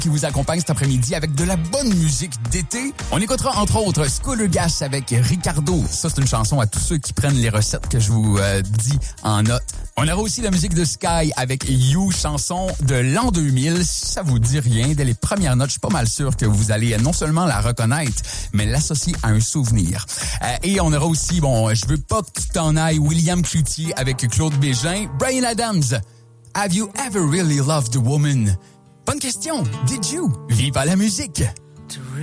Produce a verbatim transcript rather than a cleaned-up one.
qui vous accompagne cet après-midi avec de la bonne musique d'été. On écoutera entre autres Scooter Gas avec Ricardo. Ça, c'est une chanson à tous ceux qui prennent les recettes que je vous euh, dis en note. On aura aussi la musique de Sky avec You, chanson de l'an deux mille. Si ça vous dit rien, dès les premières notes, je suis pas mal sûr que vous allez non seulement la reconnaître, mais l'associer à un souvenir. Euh, et on aura aussi, bon, je veux pas que tu t'en ailles, William Cloutier avec Claude Bégin. Bryan Adams, Have you ever really loved a woman? Bonne question. Did you? Vive à la musique.